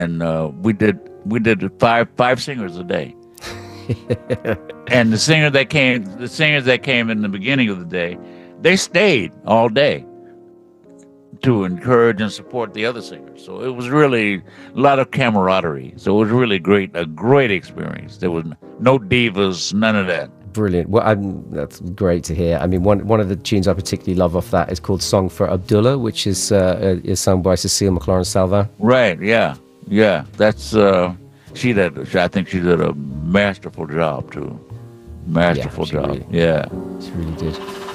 and we did five singers a day. And the singers that came in the beginning of the day, they stayed all day to encourage and support the other singers. So it was really a lot of camaraderie. So it was really a great experience. There was no divas, none of that. Brilliant. Well, that's great to hear. I mean, one of the tunes I particularly love off that is called "Song for Abdullah," which is sung by Cecile McLaurin Salvin. Right? Yeah, yeah. That's I think she did a masterful job too. Masterful job. Really, yeah. she really did.